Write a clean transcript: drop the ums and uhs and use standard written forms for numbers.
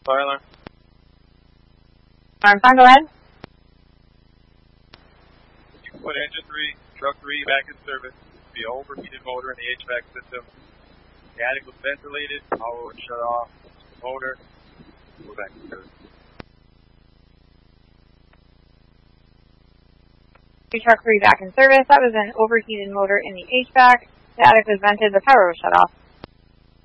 Fire alarm. Armstrong, go ahead. You put engine 3, truck 3 back in service. The overheated motor in the HVAC system. The attic was ventilated. Power was shut off. The motor. Go back in service. Truck 3 back in service. That was an overheated motor in the HVAC. The attic was vented. The power was shut off.